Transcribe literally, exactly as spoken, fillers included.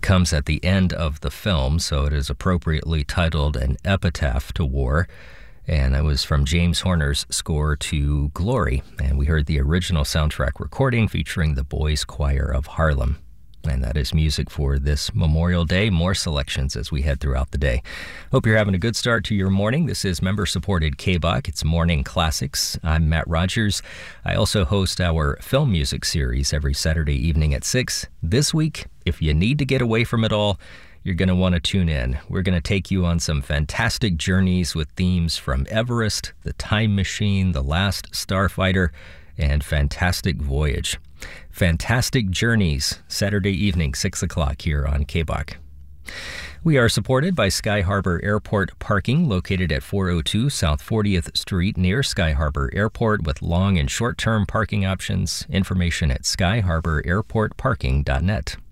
comes at the end of the film, so it is appropriately titled An Epitaph to War. And that was from James Horner's score to Glory. And we heard the original soundtrack recording featuring the Boys Choir of Harlem. And that is music for this Memorial Day. More selections as we head throughout the day. Hope you're having a good start to your morning. This is member-supported K B O C. It's Morning Classics. I'm Matt Rogers. I also host our film music series every Saturday evening at six. This week, if you need to get away from it all, you're going to want to tune in. We're going to take you on some fantastic journeys with themes from Everest, The Time Machine, The Last Starfighter, and Fantastic Voyage. Fantastic Journeys, Saturday evening, six o'clock here on K B O C. We are supported by Sky Harbor Airport Parking, located at four oh two South fortieth Street near Sky Harbor Airport, with long and short-term parking options. Information at sky harbor airport parking dot net.